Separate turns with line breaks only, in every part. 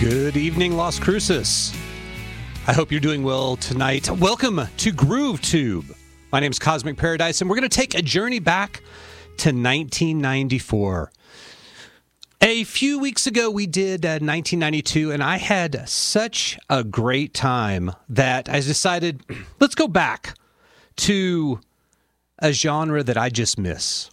Good evening, Las Cruces. I hope you're doing well tonight. Welcome to Groove Tube. My name is Cosmic Paradise, and we're going to take a journey back to 1994. A few weeks ago, we did 1992, and I had such a great time that I decided, let's go back to a genre that I just miss.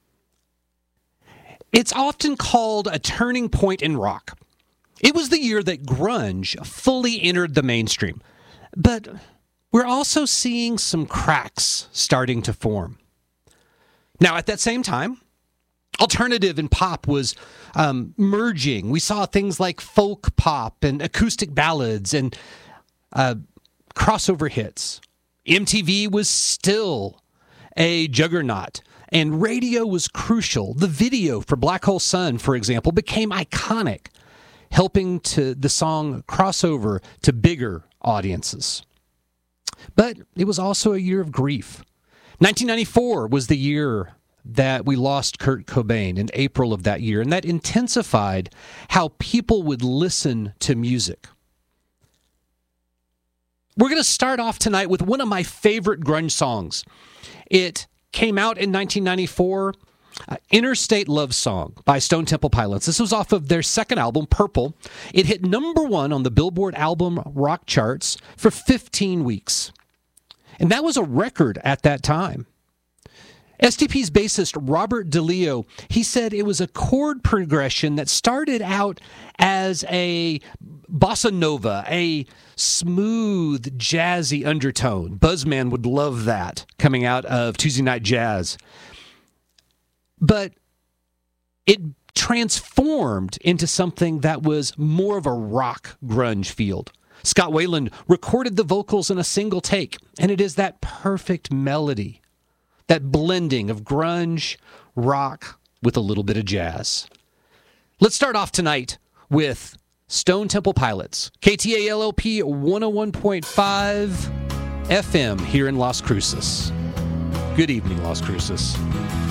It's often called a turning point in rock. It was the year that grunge fully entered the mainstream. But we're also seeing some cracks starting to form. Now, at that same time, alternative and pop was merging. We saw things like folk pop and acoustic ballads and crossover hits. MTV was still a juggernaut, and radio was crucial. The video for Black Hole Sun, for example, became iconic, helping to the song cross over to bigger audiences. But it was also a year of grief. 1994 was the year that we lost Kurt Cobain in April of that year, and that intensified how people would listen to music. We're going to start off tonight with one of my favorite grunge songs. It came out in 1994, Interstate Love Song by Stone Temple Pilots. This was off of their second album, Purple. It hit number one on the Billboard album rock charts for 15 weeks. And that was a record at that time. STP's bassist Robert DeLeo, he said it was a chord progression that started out as a bossa nova, a smooth, jazzy undertone. Buzzman would love that coming out of Tuesday Night Jazz. But it transformed into something that was more of a rock grunge field. Scott Weiland recorded the vocals in a single take, and it is that perfect melody, that blending of grunge, rock, with a little bit of jazz. Let's start off tonight with Stone Temple Pilots, KTALLP 101.5 FM here in Las Cruces. Good evening, Las Cruces.